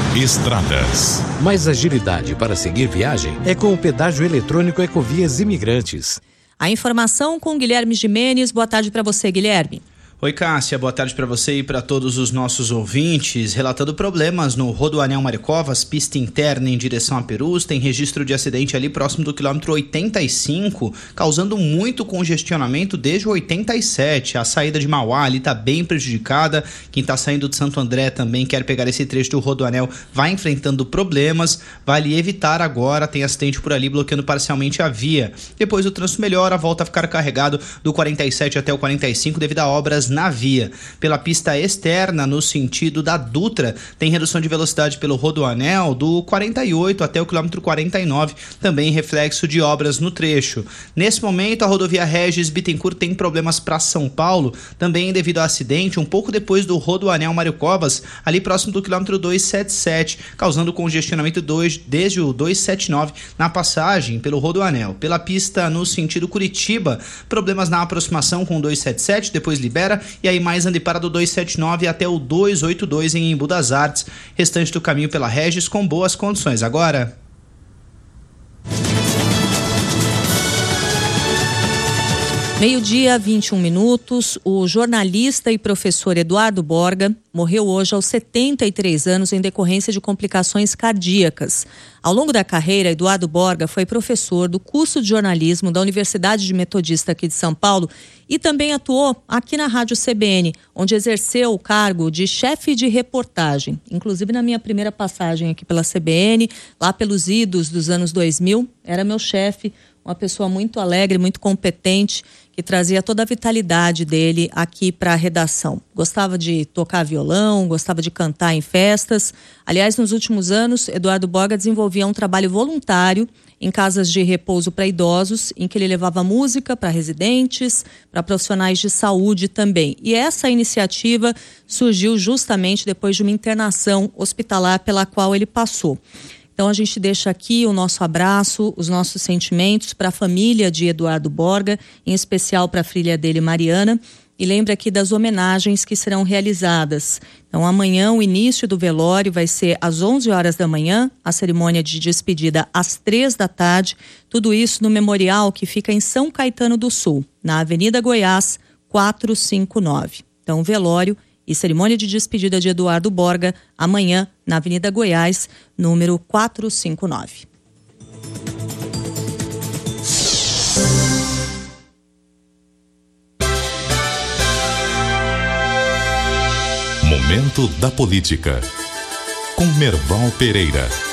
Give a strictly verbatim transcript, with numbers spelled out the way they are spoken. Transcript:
Estradas. Mais agilidade para seguir viagem é com o pedágio eletrônico Ecovias Imigrantes. A informação com Guilherme Gimenez. Boa tarde para você, Guilherme. Oi, Cássia, boa tarde para você e para todos os nossos ouvintes. Relatando problemas no Rodoanel Mário Covas, pista interna em direção a Perus, tem registro de acidente ali próximo do quilômetro oitenta e cinco, causando muito congestionamento desde o oitenta e sete. A saída de Mauá ali está bem prejudicada. Quem está saindo de Santo André também quer pegar esse trecho do Rodoanel, vai enfrentando problemas. Vale evitar agora, tem acidente por ali bloqueando parcialmente a via. Depois o trânsito melhora, volta a ficar carregado do quarenta e sete até o quarenta e cinco devido a obras na via. Pela pista externa, no sentido da Dutra, tem redução de velocidade pelo Rodoanel do quarenta e oito até o quilômetro quarenta e nove, também reflexo de obras no trecho. Nesse momento, a rodovia Regis Bittencourt tem problemas para São Paulo, também devido a acidente, um pouco depois do Rodoanel Mário Covas, ali próximo do quilômetro duzentos e setenta e sete, causando congestionamento dois, desde o duzentos e setenta e nove na passagem pelo Rodoanel. Pela pista no sentido Curitiba, problemas na aproximação com o duzentos e setenta e sete, depois libera, e aí mais ande para do duzentos e setenta e nove até o duzentos e oitenta e dois em Embu das Artes. Restante do caminho pela Regis com boas condições. Agora... Meio-dia, vinte e um minutos. O jornalista e professor Eduardo Borga morreu hoje aos setenta e três anos em decorrência de complicações cardíacas. Ao longo da carreira, Eduardo Borga foi professor do curso de jornalismo da Universidade de Metodista aqui de São Paulo e também atuou aqui na Rádio C B N, onde exerceu o cargo de chefe de reportagem. Inclusive na minha primeira passagem aqui pela C B N, lá pelos idos dos anos dois mil, era meu chefe, uma pessoa muito alegre, muito competente, que trazia toda a vitalidade dele aqui para a redação. Gostava de tocar violão, gostava de cantar em festas. Aliás, nos últimos anos, Eduardo Borga desenvolvia um trabalho voluntário em casas de repouso para idosos, em que ele levava música para residentes, para profissionais de saúde também. E essa iniciativa surgiu justamente depois de uma internação hospitalar pela qual ele passou. Então a gente deixa aqui o nosso abraço, os nossos sentimentos para a família de Eduardo Borga, em especial para a filha dele, Mariana, e lembra aqui das homenagens que serão realizadas. Então amanhã o início do velório vai ser às onze horas da manhã, a cerimônia de despedida às três da tarde, tudo isso no memorial que fica em São Caetano do Sul, na Avenida Goiás quatrocentos e cinquenta e nove. Então velório e cerimônia de despedida de Eduardo Borga, amanhã, na Avenida Goiás, número quatrocentos e cinquenta e nove. Momento da Política, com Merval Pereira.